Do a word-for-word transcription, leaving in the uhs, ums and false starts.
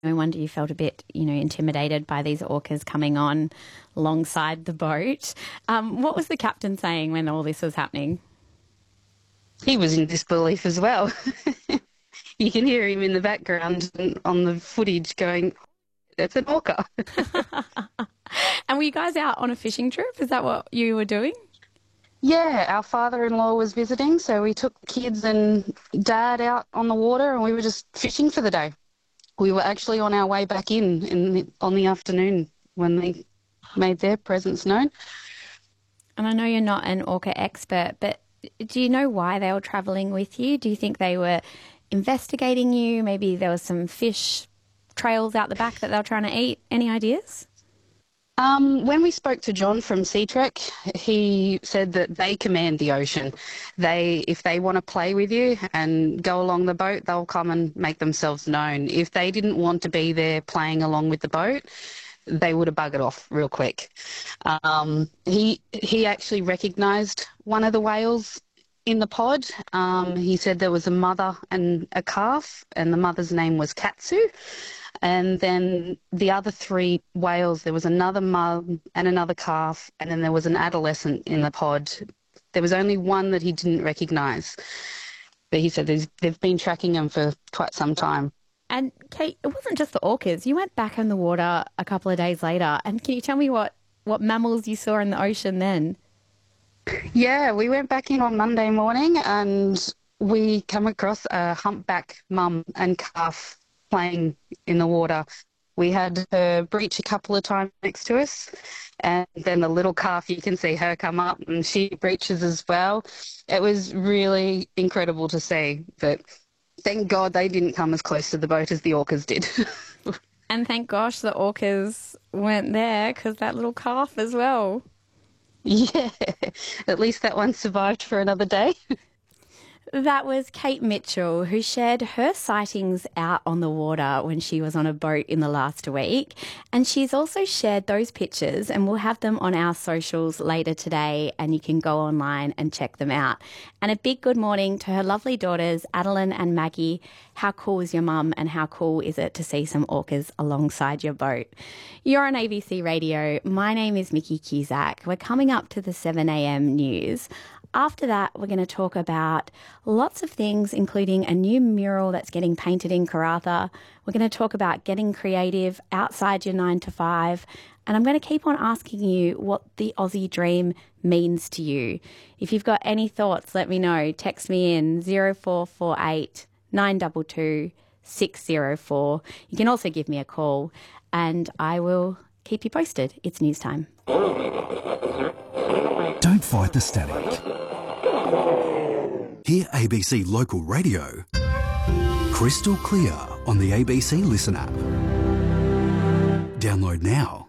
No wonder you felt a bit, you know, intimidated by these orcas coming on alongside the boat. Um, what was the captain saying when all this was happening? He was in disbelief as well. You can hear him in the background on the footage going, "That's an orca." And were you guys out on a fishing trip? Is that what you were doing? Yeah, our father-in-law was visiting, so we took kids and Dad out on the water and we were just fishing for the day. We were actually on our way back in, in the, on the afternoon when they made their presence known. And I know you're not an orca expert, but do you know why they were travelling with you? Do you think they were investigating you? Maybe there was some fish trails out the back that they were trying to eat. Any ideas? Um, when we spoke to John from SeaTrek, he said that they command the ocean. They, if they want to play with you and go along the boat, they'll come and make themselves known. If they didn't want to be there playing along with the boat, they would have buggered off real quick. Um, he he actually recognised one of the whales in the pod. Um, he said there was a mother and a calf, and the mother's name was Katsu. And then the other three whales, there was another mum and another calf, and then there was an adolescent in the pod. There was only one that he didn't recognise. But he said they've been tracking them for quite some time. And Kate, it wasn't just the orcas. You went back in the water a couple of days later. And can you tell me what, what mammals you saw in the ocean then? Yeah, we went back in on Monday morning and we come across a humpback mum and calf playing in the water. We had her breach a couple of times next to us, and then the little calf, you can see her come up and she breaches as well. It was really incredible to see, but thank God they didn't come as close to the boat as the orcas did. And thank gosh the orcas weren't there, because that little calf as well. Yeah, at least that one survived for another day. That was Kate Mitchell, who shared her sightings out on the water when she was on a boat in the last week. And she's also shared those pictures, and we'll have them on our socials later today, and you can go online and check them out. And a big good morning to her lovely daughters, Adeline and Maggie. How cool is your mum, and how cool is it to see some orcas alongside your boat? You're on A B C Radio. My name is Mickey Cusack. We're coming up to the seven a m news. After that, we're going to talk about lots of things, including a new mural that's getting painted in Karratha. We're going to talk about getting creative outside your nine to five. And I'm going to keep on asking you what the Aussie dream means to you. If you've got any thoughts, let me know. Text me in zero four four eight, nine two two, six zero four. You can also give me a call and I will keep you posted. It's news time. Don't fight the static. Hear A B C Local Radio crystal clear on the A B C Listen app. Download now.